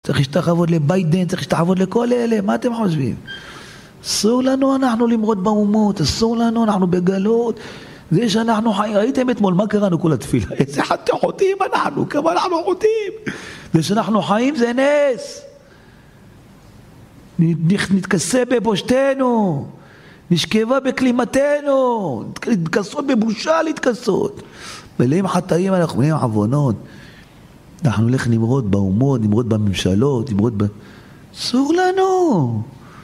צריך להשתחוות לביידן, צריך להשתחוות לכל אלה, מה אתם חושבים? אסור לנו אנחנו למרוד באומות, אסור לנו, אנחנו בגלות, זה שאנחנו חיים, ראיתם אתמול מה קראנו כל התפילה, איזה חוטאים אנחנו, כמה אנחנו חוטאים, זה שאנחנו חיים זה נס, נתכסה בבושתנו, נשכבה בכלימתנו, נתכסות בבושה להתכסות, מלאים חטאים אנחנו מלאים עוונות, אנחנו הולך נמרוד באומות, נמרוד בממשלות, אסור לנו.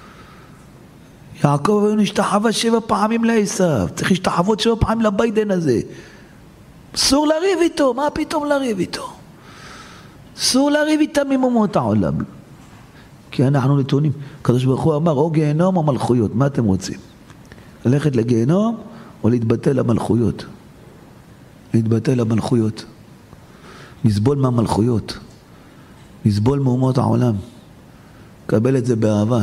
יעקב אבינו השתחווה 7 פעמים לעשיו, צריך להשתחוות 7 פעמים לביידן הזה. אסור לריב איתו, מה פתאום לריב איתו? אסור לריב איתם עם אומות העולם. כי אנחנו נתונים, הקדוש ברוך הוא אמר, או גיהנום או מלכויות, מה אתם רוצים? ללכת לגיהנום או להתבטל למלכויות? להתבטל למלכויות. נסבול מהמלכויות, נסבול מאומות העולם, קבל את זה באהבה.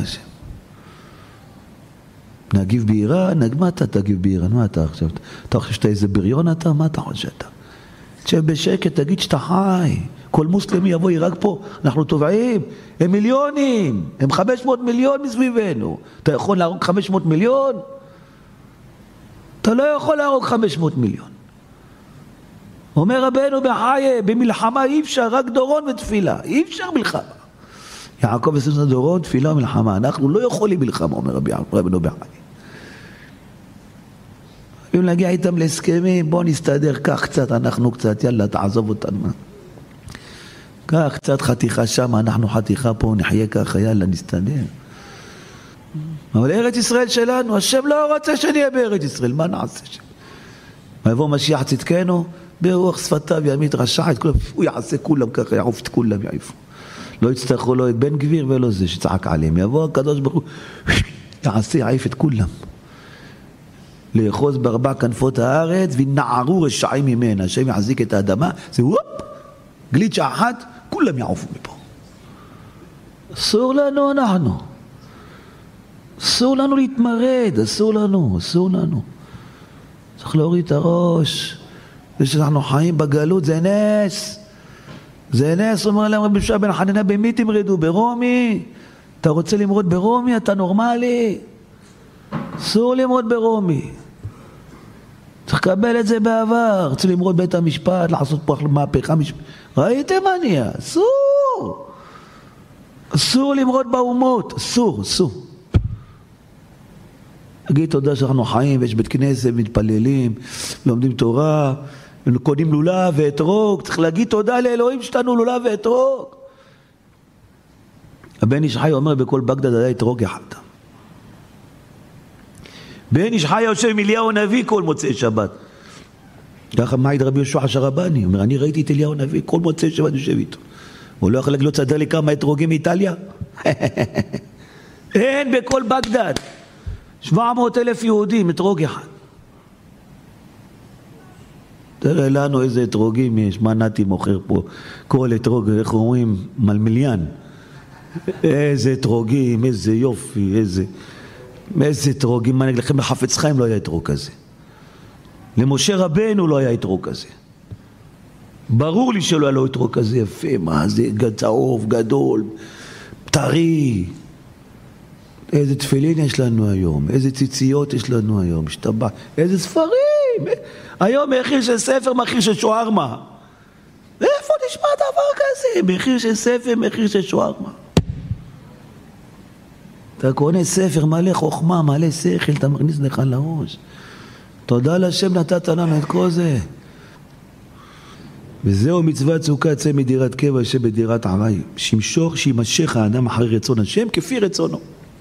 נגיב בירה, מה אתה תגיב בירה? מה אתה עכשיו? אתה חושב שאתה איזה בריון אתה? מה אתה חושב שאתה? תשב בשקט, תגיד שאתה חי. כל מוסלמי יבוא ירק פה, אנחנו טובעים, הם מיליונים, הם 500 מיליון מסביבנו. אתה יכול להרוג 500 מיליון? אתה לא יכול להרוג 500 מיליון. אומר רבנו בחיי, במלחמה אי אפשר, רק דורון ותפילה, אי אפשר מלחמה. יעקב עשו דורון, תפילה ומלחמה, אנחנו לא יכולים מלחמה, אומר רבנו בחיי. אם להגיע איתם להסכמים, בוא נסתדר, קח קצת, אנחנו קצת, יאללה, תעזוב אותנו. קח קצת חתיכה שם, אנחנו חתיכה פה, נחיה ככה, יאללה, נסתדר. אבל ארץ ישראל שלנו, השם לא רוצה שנהיה בארץ ישראל, מה נעשה שם? ויבוא משיח צדקנו, ברוח שפתיו ימית רשע את כולם, הוא יעשה כולם ככה, יעוף את כולם, יעיפו. לא יצטרכו לו את בן גביר ולא זה שצעק עליהם. יבוא הקדוש ברוך הוא, יעשה, יעיף את כולם. לאחוז בארבע כנפות הארץ, ונערו רשעים ממנה. השם יחזיק את האדמה, זה וופ, גליצ'ה אחת, כולם יעופו מפה. אסור לנו אנחנו. אסור לנו להתמרד, אסור לנו. צריך להוריד את הראש. זה שאנחנו חיים בגלות, זה נס. זה נס, אומר להם רבי יהושע בן חנניה, במי תמרדו? ברומי? אתה רוצה למרוד ברומי? אתה נורמלי? אסור למרוד ברומי. צריך לקבל את זה בעבר. רוצה למרוד בית המשפט, לעשות פה מהפכה משפט. ראיתם מה נהיה? אסור. אסור למרוד באומות. אסור. אגיד תודה שאנחנו חיים, ויש בית כנסת, מתפללים, לומדים תורה, קונים לולב ואתרוג, צריך להגיד תודה לאלוהים שתנו לולב ואתרוג. הבן איש חי אומר בכל בגדד היה אתרוג אחד. בן איש חי יושב עם אליהו הנביא כל מוצאי שבת. ככה מעיד רבי יהושע השרבני, אומר אני ראיתי את אליהו הנביא כל מוצאי שבת יושב איתו. הוא לא יכול להגיד סדר לי כמה אתרוגים מאיטליה? אין בכל בגדד. 700,000 יהודים, אתרוג אחד. תראה לנו איזה אתרוגים יש, מה נתי מוכר פה, כל אתרוג, איך אומרים, מלמיליאן. איזה אתרוגים, איזה יופי, איזה אתרוגים, מה נגיד לכם, לחפץ חיים לא היה אתרוג כזה. למשה רבנו לא היה אתרוג כזה. ברור לי שלא היה לו אתרוג כזה יפה, מה זה צהוב, גדול, טרי. איזה תפילין יש לנו היום, איזה ציציות יש לנו היום, משתבח, איזה ספרים. היום מחיר של ספר, מחיר של שוארמה. איפה נשמע דבר כזה? מחיר של ספר, מחיר של שוארמה. אתה קונה ספר מלא חוכמה, מלא שכל, אתה מכניס לך לראש. תודה לשם נתת לנו את כל זה. וזהו מצוות סוכה, צא מדירת קבע, ישב בדירת ערי. שימשך האדם אחרי רצון השם, כפי רצונו.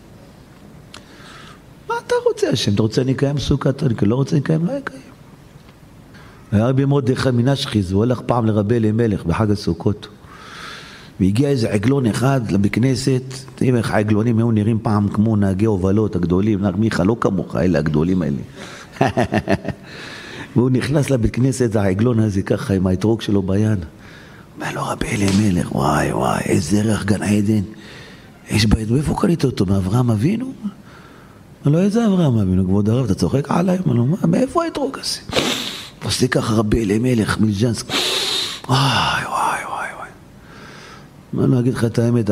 מה אתה רוצה השם? אתה רוצה נקיים סוכה? אתה לא רוצה נקיים? לא יקיים. היה רבי מרדכי מנשחיז, הוא הלך פעם לרבי אלימלך בחג הסוכות. והגיע איזה עגלון אחד לבית כנסת, תראי איך העגלונים היו נראים פעם כמו נהגי הובלות הגדולים, מיכה לא כמוך, אלה הגדולים האלה. והוא נכנס לבית כנסת, העגלון הזה ככה עם האתרוג שלו ביד. אומר לו רבי אלימלך, וואי, איזה ריח גן עדן. יש בית, ואיפה קנית אותו? מאברהם אבינו? לא, איזה אברהם אבינו, כבוד הרב, אתה צוחק עליי? מאיפה האתרוג הזה? עושה ככה רבי אלימלך מלז'נסק. וואי. מה לא אגיד לך את האמת?